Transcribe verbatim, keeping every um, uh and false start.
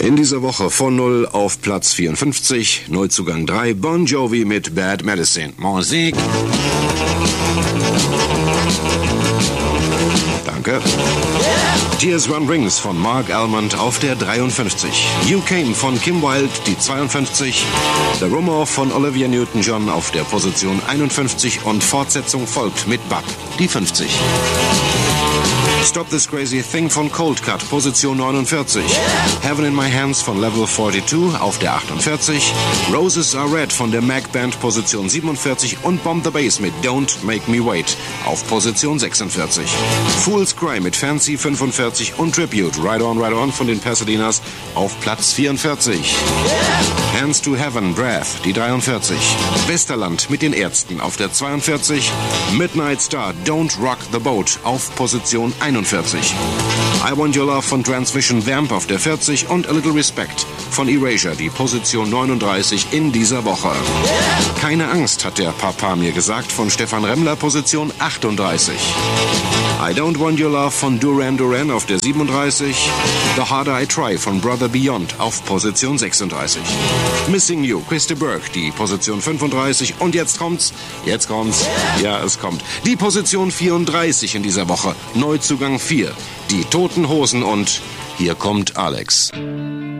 In dieser Woche von null auf Platz vierundfünfzig, Neuzugang drei, Bon Jovi mit Bad Medicine. Musik. Danke. Tears Run Rings von Mark Almond auf der dreiundfünfzig. You Came von Kim Wilde, die zweiundfünfzig. The Rumor von Olivia Newton-John auf der Position einundfünfzig und Fortsetzung folgt mit Bab, die fünfzig. Stop This Crazy Thing von Cold Cut, Position neunundvierzig. Heaven in My Hands von Level zweiundvierzig auf der achtundvierzig. Roses Are Red von der Mac Band, Position siebenundvierzig. Und Bomb the Bass mit Don't Make Me Wait auf Position sechsundvierzig. Fool's Cry mit Fancy fünfundvierzig und Tribute Ride On, Ride On von den Pasadenas auf Platz vierundvierzig. Hands to Heaven, Breath, die dreiundvierzig. Westerland mit den Ärzten auf der zweiundvierzig. Midnight Star, Don't Rock the Boat auf Position einundvierzig. I Want Your Love von Transmission Vamp auf der vierzig und A Little Respect von Erasure, die Position neununddreißig in dieser Woche. Keine Angst, hat der Papa mir gesagt, von Stefan Remmler, Position achtunddreißig. I Don't Want Your Love von Duran Duran auf der siebenunddreißig. The Harder I Try von Brother Beyond auf Position sechsunddreißig. Missing You, Christa Burke, die Position fünfunddreißig. Und jetzt kommt's, jetzt kommt's, ja, es kommt. Die Position vierunddreißig in dieser Woche. Neuzugang vier. Die Toten Hosen und hier kommt Alex.